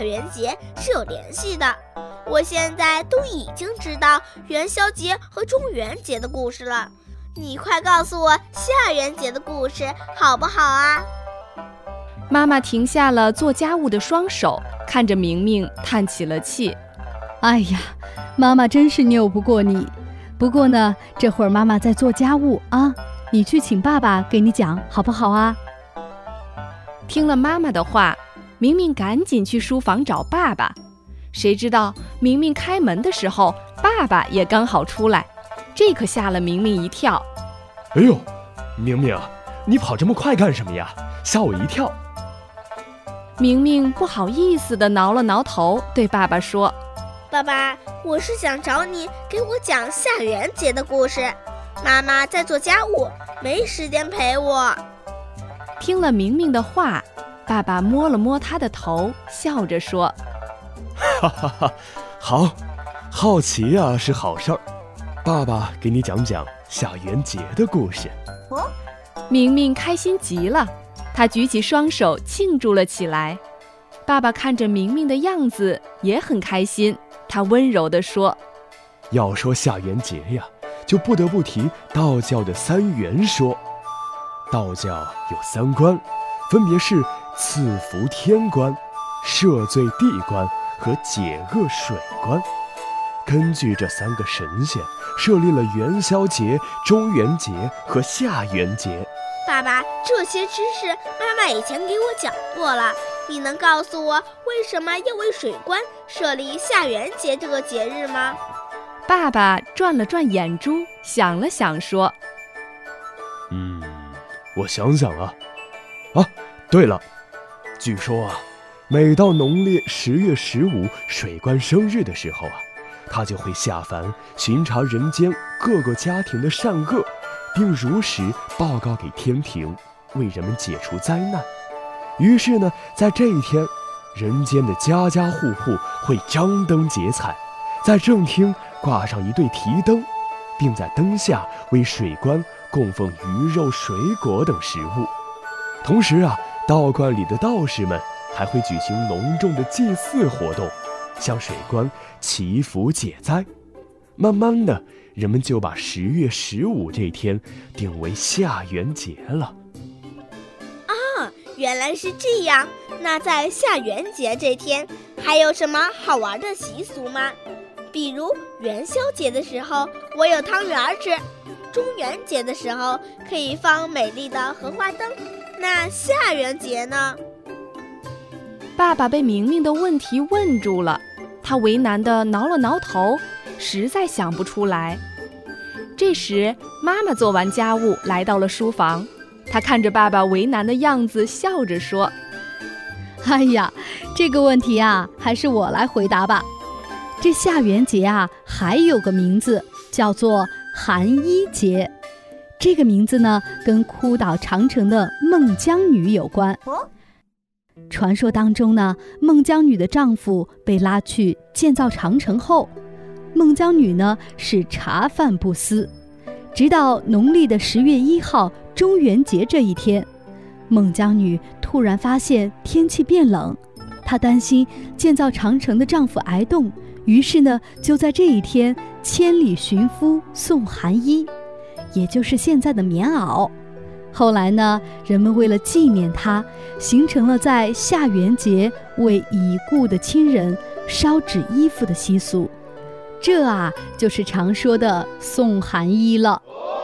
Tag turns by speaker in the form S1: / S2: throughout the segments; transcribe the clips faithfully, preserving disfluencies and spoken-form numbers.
S1: 元节是有联系的。我现在都已经知道元宵节和中元节的故事了，你快告诉我下元节的故事好不好啊？
S2: 妈妈停下了做家务的双手，看着明明叹起了气。
S3: 哎呀，妈妈真是拗不过你。不过呢，这会儿妈妈在做家务啊，你去请爸爸给你讲好不好啊？
S2: 听了妈妈的话，明明赶紧去书房找爸爸。谁知道明明开门的时候，爸爸也刚好出来，这可吓了明明一跳。
S4: 哎呦，明明，你跑这么快干什么呀？吓我一跳。
S2: 明明不好意思地挠了挠头，对爸爸说：
S1: 爸爸，我是想找你给我讲下元节的故事，妈妈在做家务，没时间陪我。
S2: 听了明明的话，爸爸摸了摸他的头，笑着说：
S4: 哈哈哈，好，好奇啊是好事儿。爸爸给你讲讲下元节的故事。
S1: 哦，
S2: 明明开心极了，他举起双手庆祝了起来。爸爸看着明明的样子也很开心，他温柔地说：
S4: 要说下元节呀，就不得不提道教的三元说。道教有三关，分别是赐福天关、赦罪地关和解厄水关。根据这三个神仙设立了元宵节、中元节和下元节。
S1: 爸爸，这些知识妈妈以前给我讲过了，你能告诉我为什么要为水关设立下元节这个节日吗？
S2: 爸爸转了转眼珠，想了想说：
S4: 嗯，我想想啊，啊，对了，据说啊，每到农历十月十五水关生日的时候啊，他就会下凡巡查人间各个家庭的善恶，并如实报告给天庭，为人们解除灾难。于是呢，在这一天，人间的家家户户会张灯结彩，在正厅挂上一对提灯，并在灯下为水关供奉鱼肉、水果等食物。同时啊，道观里的道士们还会举行隆重的祭祀活动，向水关祈福解灾。慢慢的，人们就把十月十五这天定为下元节了。
S1: 啊，原来是这样。那在下元节这天，还有什么好玩的习俗吗？比如元宵节的时候，我有汤圆吃；中元节的时候，可以放美丽的荷花灯。那下元节呢？
S2: 爸爸被明明的问题问住了，他为难地挠了挠头，实在想不出来。这时，妈妈做完家务来到了书房，她看着爸爸为难的样子，笑着说：
S3: 哎呀，这个问题啊，还是我来回答吧。这下元节啊，还有个名字叫做寒衣节。这个名字呢，跟哭倒长城的孟姜女有关。传说当中呢，孟姜女的丈夫被拉去建造长城后，孟姜女呢是茶饭不思，直到农历的十月一号中元节这一天，孟姜女突然发现天气变冷，她担心建造长城的丈夫挨冻，于是呢就在这一天千里寻夫送寒衣，也就是现在的棉袄。后来呢，人们为了纪念她，形成了在下元节为已故的亲人烧纸衣服的习俗。这啊，就是常说的送寒衣了。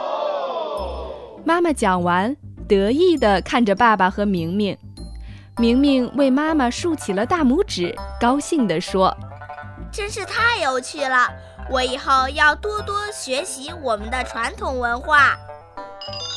S2: 妈妈讲完，得意地看着爸爸和明明。明明为妈妈竖起了大拇指，高兴地说：
S1: 真是太有趣了，我以后要多多学习我们的传统文化。